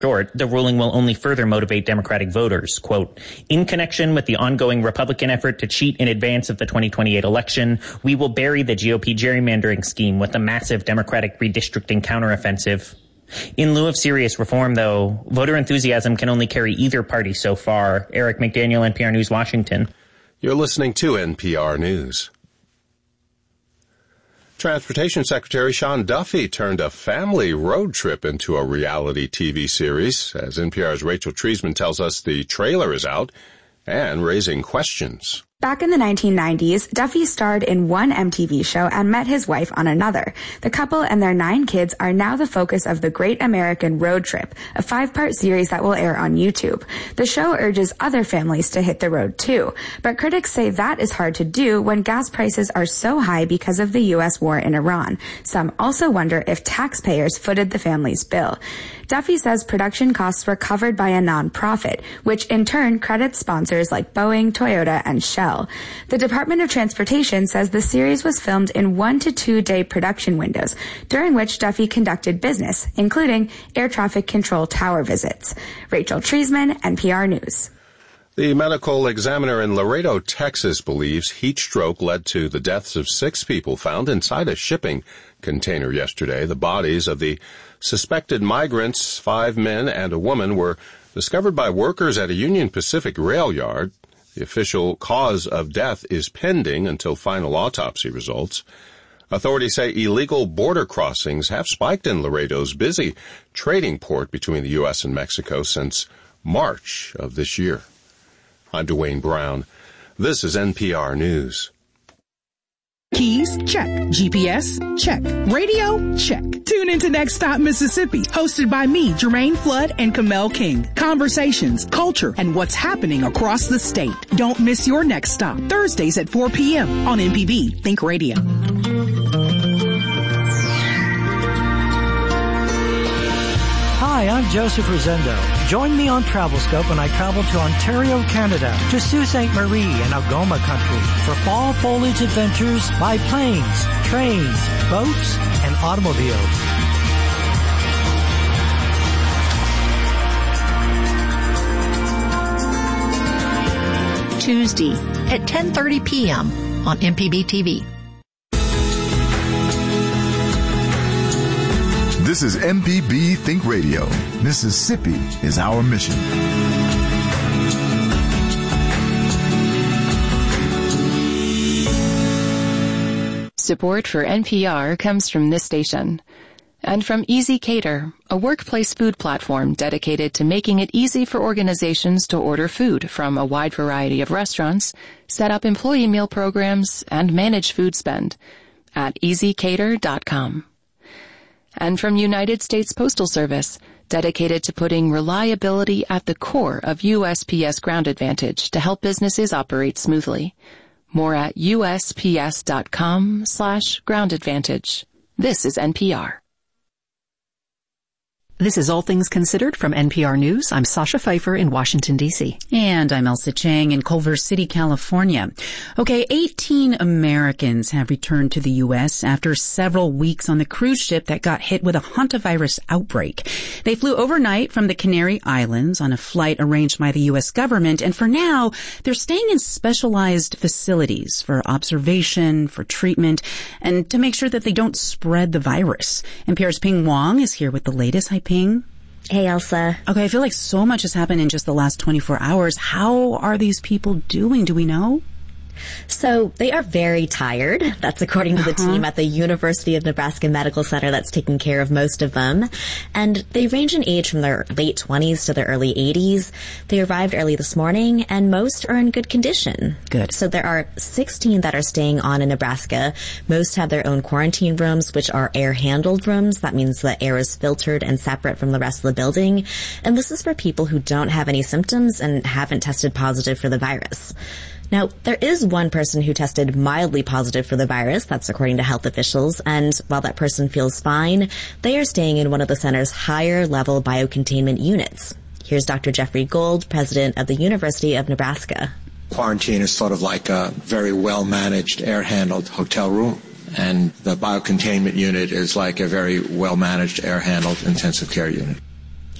Short, the ruling will only further motivate Democratic voters. Quote, in connection with the ongoing Republican effort to cheat in advance of the 2028 election, we will bury the GOP gerrymandering scheme with a massive Democratic redistricting counteroffensive. In lieu of serious reform, though, voter enthusiasm can only carry either party so far. Eric McDaniel, NPR News, Washington. You're listening to NPR News. Transportation Secretary Sean Duffy turned a family road trip into a reality TV series. As NPR's Rachel Treisman tells us, the trailer is out and raising questions. Back in the 1990s, Duffy starred in one MTV show and met his wife on another. The couple and their 9 kids are now the focus of The Great American Road Trip, a 5-part series that will air on YouTube. The show urges other families to hit the road too, but critics say that is hard to do when gas prices are so high because of the U.S. war in Iran. Some also wonder if taxpayers footed the family's bill. Duffy says production costs were covered by a nonprofit, which in turn credits sponsors like Boeing, Toyota, and Shell. The Department of Transportation says the series was filmed in 1 to 2 day production windows, during which Duffy conducted business, including air traffic control tower visits. Rachel Treisman, NPR News. The medical examiner in Laredo, Texas, believes heat stroke led to the deaths of 6 people found inside a shipping container yesterday. The bodies of the suspected migrants, 5 men and a woman, were discovered by workers at a Union Pacific rail yard. The official cause of death is pending until final autopsy results. Authorities say illegal border crossings have spiked in Laredo's busy trading port between the U.S. and Mexico since March of this year. I'm Dwayne Brown. This is NPR News. Keys? Check. GPS? Check. Radio? Check. Tune into Next Stop Mississippi, hosted by me, Jermaine Flood and Kamel King. Conversations, culture, and what's happening across the state. Don't miss your next stop. Thursdays at 4 p.m. on MPB Think Radio. Hi, I'm Joseph Rosendo. Join me on TravelScope when I travel to Ontario, Canada, to Sault Ste. Marie and Algoma country for fall foliage adventures by planes, trains, boats, and automobiles. Tuesday at 10:30 p.m. on MPB TV. This is MPB Think Radio. Mississippi is our mission. Support for NPR comes from this station. And from Easy Cater, a workplace food platform dedicated to making it easy for organizations to order food from a wide variety of restaurants, set up employee meal programs, and manage food spend at easycater.com. And from United States Postal Service, dedicated to putting reliability at the core of USPS Ground Advantage to help businesses operate smoothly. More at USPS.com/Ground Advantage. This is NPR. This is All Things Considered from NPR News. I'm Sasha Pfeiffer in Washington, D.C. And I'm Elsa Chang in Culver City, California. Okay, 18 Americans have returned to the U.S. after several weeks on the cruise ship that got hit with a hantavirus outbreak. They flew overnight from the Canary Islands on a flight arranged by the U.S. government, and for now, they're staying in specialized facilities for observation, for treatment, and to make sure that they don't spread the virus. NPR's Ping Wong is here with the latest. Hi, Ping. Hey, Elsa. Okay, I feel like so much has happened in just the last 24 hours. How are these people doing? Do we know? So they are very tired. That's according to the team at the University of Nebraska Medical Center that's taking care of most of them. And they range in age from their late 20s to their early 80s. They arrived early this morning, and most are in good condition. Good. So there are 16 that are staying on in Nebraska. Most have their own quarantine rooms, which are air-handled rooms. That means the air is filtered and separate from the rest of the building. And this is for people who don't have any symptoms and haven't tested positive for the virus. Now, there is one person who tested mildly positive for the virus. That's according to health officials. And while that person feels fine, they are staying in one of the center's higher-level biocontainment units. Here's Dr. Jeffrey Gold, president of the University of Nebraska. Quarantine is sort of like a very well-managed, air-handled hotel room. And the biocontainment unit is like a very well-managed, air-handled intensive care unit.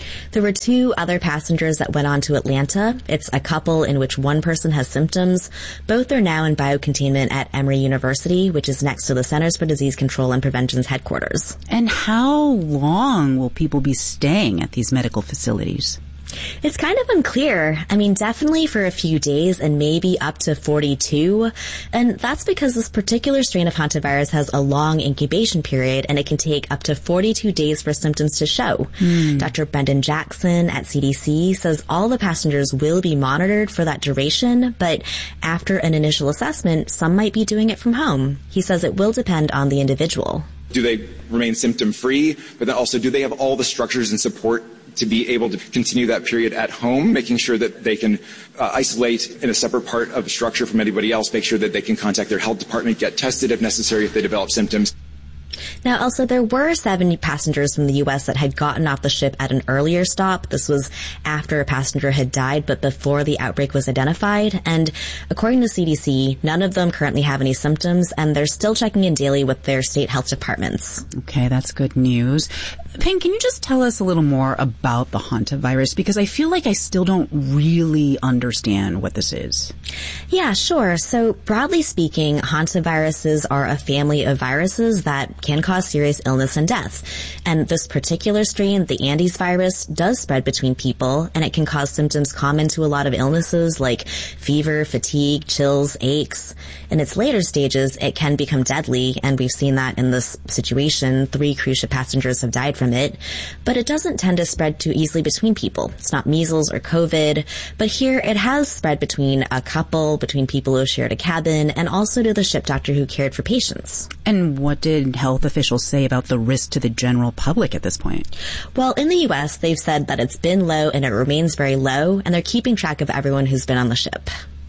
There were 2 other passengers that went on to Atlanta. It's a couple in which one person has symptoms. Both are now in biocontainment at Emory University, which is next to the Centers for Disease Control and Prevention's headquarters. And how long will people be staying at these medical facilities? It's kind of unclear. I mean, definitely for a few days and maybe up to 42. And that's because this particular strain of hantavirus has a long incubation period and it can take up to 42 days for symptoms to show. Dr. Brendan Jackson at CDC says all the passengers will be monitored for that duration, but after an initial assessment, some might be doing it from home. He says it will depend on the individual. Do they remain symptom-free? But then also, do they have all the structures and support to be able to continue that period at home, making sure that they can isolate in a separate part of the structure from anybody else, make sure that they can contact their health department, get tested if necessary if they develop symptoms. Now, also, there were 70 passengers from the U.S. that had gotten off the ship at an earlier stop. This was after a passenger had died, but before the outbreak was identified. And according to CDC, none of them currently have any symptoms, and they're still checking in daily with their state health departments. Okay, that's good news. Ping, can you just tell us a little more about the hantavirus? Because I feel like I still don't really understand what this is. Yeah, sure. So broadly speaking, hantaviruses are a family of viruses that can cause serious illness and death. And this particular strain, the Andes virus, does spread between people, and it can cause symptoms common to a lot of illnesses like fever, fatigue, chills, aches. In its later stages, it can become deadly, and we've seen that in this situation. 3 cruise ship passengers have died from it. But it doesn't tend to spread too easily between people. It's not measles or COVID, but here it has spread between a couple, between people who shared a cabin, and also to the ship doctor who cared for patients. And what did health officials say about the risk to the general public at this point? Well, in the U.S., they've said that it's been low and it remains very low, and they're keeping track of everyone who's been on the ship.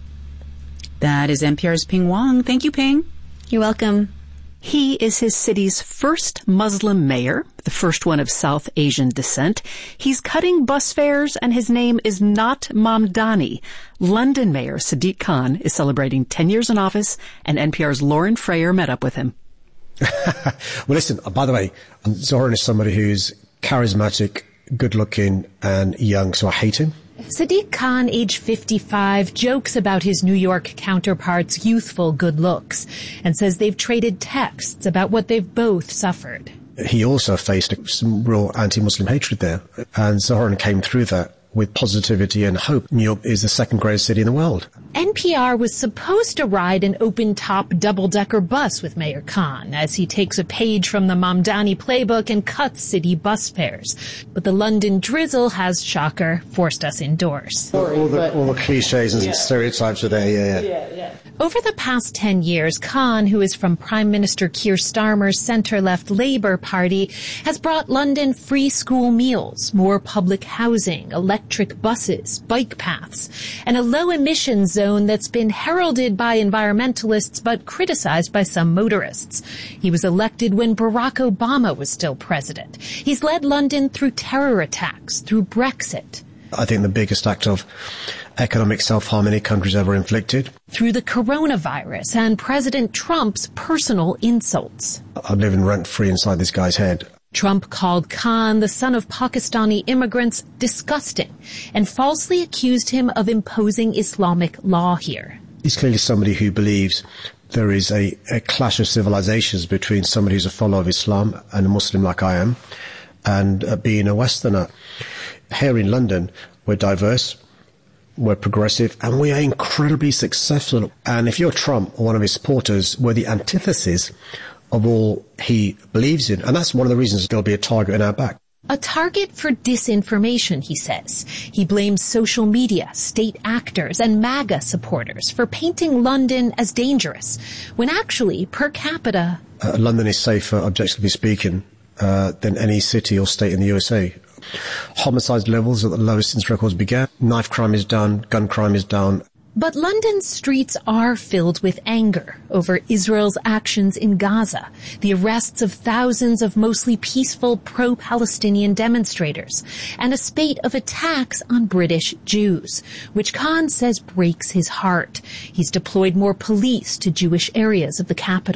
That is NPR's Ping Wong. Thank you, Ping. You're welcome. He is his city's first Muslim mayor, the first one of South Asian descent. He's cutting bus fares, and his name is not Mamdani. London Mayor Sadiq Khan is celebrating 10 years in office, and NPR's Lauren Frayer met up with him. Well, listen, by the way, Zoran is somebody who's charismatic, good-looking, and young, so I hate him. Sadiq Khan, age 55, jokes about his New York counterpart's youthful good looks and says they've traded texts about what they've both suffered. He also faced some real anti-Muslim hatred there, and Zoran came through that with positivity and hope. New York is the second greatest city in the world. NPR was supposed to ride an open-top double-decker bus with Mayor Khan as he takes a page from the Mamdani playbook and cuts city bus fares. But the London drizzle has, shocker, forced us indoors. All the cliches and stereotypes are there, yeah. Over the past 10 years, Khan, who is from Prime Minister Keir Starmer's centre-left Labour Party, has brought London free school meals, more public housing, electric buses, bike paths, and a low-emissions zone that's been heralded by environmentalists but criticized by some motorists. He was elected when Barack Obama was still president. He's led London through terror attacks, through Brexit. I think the biggest act of economic self-harm any country's ever inflicted. Through the coronavirus and President Trump's personal insults. I'm living rent-free inside this guy's head. Trump called Khan, the son of Pakistani immigrants, disgusting and falsely accused him of imposing Islamic law here. He's clearly somebody who believes there is a clash of civilizations between somebody who's a follower of Islam and a Muslim like I am, and being a Westerner. Here in London, we're diverse, we're progressive, and we are incredibly successful. And if you're Trump or one of his supporters, we're the antithesis of all he believes in. And that's one of the reasons there'll be a target in our back. A target for disinformation, he says. He blames social media, state actors, and MAGA supporters for painting London as dangerous, when actually, per capita... London is safer, objectively speaking, than any city or state in the USA. Homicide levels are the lowest since records began. Knife crime is down, gun crime is down. But London's streets are filled with anger over Israel's actions in Gaza, the arrests of thousands of mostly peaceful pro-Palestinian demonstrators, and a spate of attacks on British Jews, which Khan says breaks his heart. He's deployed more police to Jewish areas of the capital.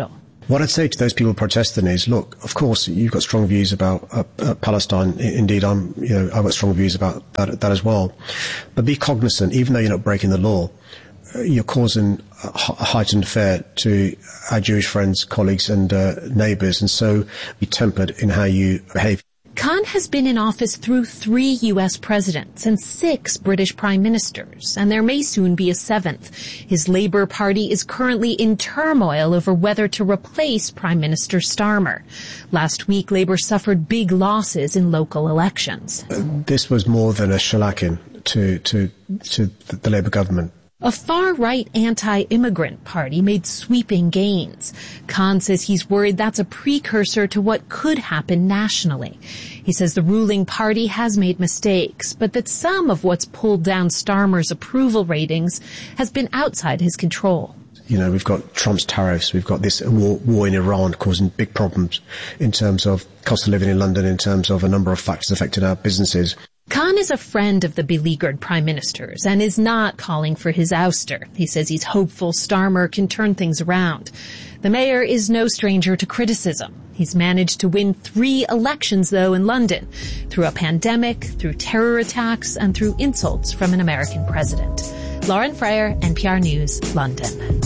What I'd say to those people protesting is, look, of course, you've got strong views about Palestine. Indeed, I've got strong views about that as well. But be cognizant, even though you're not breaking the law, you're causing a heightened fear to our Jewish friends, colleagues, and neighbours, and so be tempered in how you behave. Khan has been in office through 3 U.S. presidents and 6 British prime ministers, and there may soon be a 7th. His Labour Party is currently in turmoil over whether to replace Prime Minister Starmer. Last week, Labour suffered big losses in local elections. This was more than a shellacking to the Labour government. A far-right anti-immigrant party made sweeping gains. Khan says he's worried that's a precursor to what could happen nationally. He says the ruling party has made mistakes, but that some of what's pulled down Starmer's approval ratings has been outside his control. You know, we've got Trump's tariffs, we've got this war in Iran causing big problems in terms of cost of living in London, in terms of a number of factors affecting our businesses. Khan is a friend of the beleaguered prime ministers and is not calling for his ouster. He says he's hopeful Starmer can turn things around. The mayor is no stranger to criticism. He's managed to win 3 elections, though, in London, through a pandemic, through terror attacks, and through insults from an American president. Lauren Freyer, NPR News, London.